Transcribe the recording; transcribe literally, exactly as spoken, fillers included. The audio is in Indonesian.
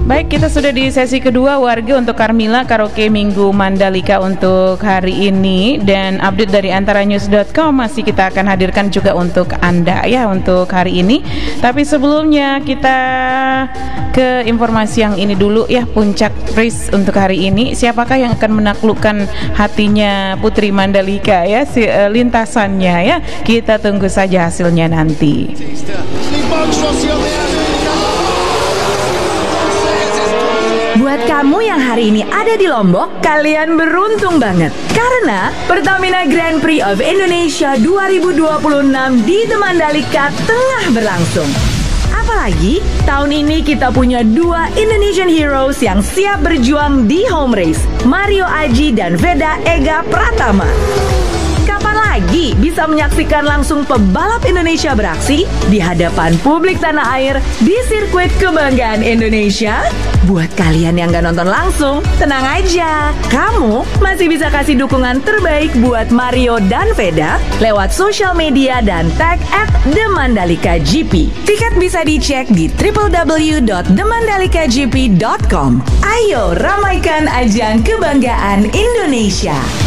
Baik, kita sudah di sesi kedua warga untuk Carmilla Karaoke Minggu Mandalika untuk hari ini. Dan update dari antaranews dot com masih kita akan hadirkan juga untuk Anda ya untuk hari ini. Tapi sebelumnya kita ke informasi yang ini dulu ya. Puncak race untuk hari ini, siapakah yang akan menaklukkan hatinya Putri Mandalika ya, si, uh, lintasannya ya. Kita tunggu saja hasilnya nanti. Buat kamu yang hari ini ada di Lombok, kalian beruntung banget. Karena Pertamina Grand Prix of Indonesia dua ribu dua puluh enam di The Mandalika tengah berlangsung. Apalagi, tahun ini kita punya dua Indonesian Heroes yang siap berjuang di home race, Mario Aji dan Veda Ega Pratama. Kapan lagi bisa menyaksikan langsung pebalap Indonesia beraksi di hadapan publik tanah air di sirkuit kebanggaan Indonesia? Buat kalian yang gak nonton langsung, tenang aja. Kamu masih bisa kasih dukungan terbaik buat Mario dan Veda lewat sosial media dan tag at The Mandalika G P. Tiket bisa dicek di w w w dot the mandalika g p dot com. Ayo ramaikan ajang kebanggaan Indonesia.